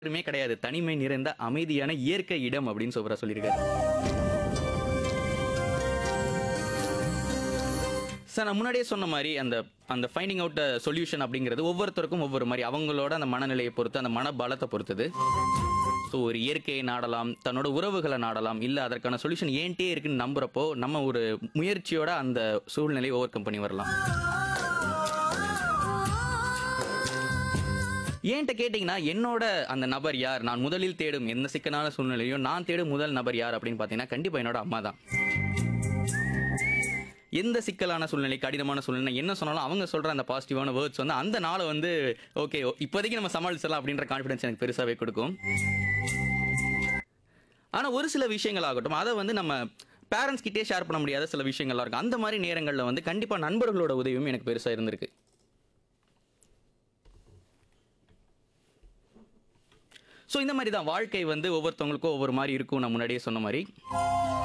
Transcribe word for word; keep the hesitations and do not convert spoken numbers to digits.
யாருமே கிடையாது. தனிமை நிறைந்த அமைதியான இயற்கை இடம் அப்படின்னு சூப்பரா சொல்லியிருக்காரு. சார் நான் முன்னாடியே சொன்ன மாரி அந்த அந்த ஃபைண்டிங் அவுட் அ சொல்யூஷன் அப்படிங்கிறது ஒவ்வொருத்தருக்கும் ஒவ்வொரு மாரி அவங்களோட அந்த மனநிலையை பொறுத்து, அந்த மனபலத்த பொறுத்தது. ஸோ ஒரு இயற்கையை நாடலாம், தன்னோட உறவுகள நாடலாம், இல்ல அதற்கான சொல்யூஷன் என்ட்டயே இருக்குன்னு நம்புறப்போ, நம்ம ஒரு முயற்சியோட அந்த சூழ்நிலையை ஓவர் கம் பண்ணி வரலாம். ஏன்ட்ட கேட்டீங்கன்னா, என்னோட அந்த நபர் யார்? நான் முதலில் தேடும் எந்த சிக்கலான சூழ்நிலையும் நான் தேடும் முதல் நபர் யார் அப்படின்னு பார்த்தீங்கன்னா, கண்டிப்பா என்னோட அம்மா தான். எந்த சிக்கலான சூழ்நிலை, கடினமான சூழ்நிலை என்ன சொன்னாலும் அவங்க சொல்ற அந்த பாசிட்டிவான வேர்ட்ஸ் வந்து அந்த நாள வந்து ஓகே இப்போதைக்கு நம்ம சமாளிச்சிடலாம் அப்படின்ற கான்ஃபிடன்ஸ் எனக்கு பெருசாவே கொடுக்கும். ஆனா ஒரு சில விஷயங்கள் ஆகட்டும், அத வந்து நம்ம பேரண்ட்ஸ் கிட்டயே ஷேர் பண்ண முடியாத சில விஷயங்கள்லாம் இருக்கும். அந்த மாரி நேரங்கள்ல வந்து கண்டிப்பா நண்பர்களோட உதவியும் எனக்கு பெருசா இருந்திருக்கு. ஸோ இந்த மாரி தான் வாழ்க்கை வந்து ஒவ்வொருத்தவங்களுக்கும் ஒவ்வொரு மாரி இருக்கும். நான் முன்னாடியே சொன்ன மாரி.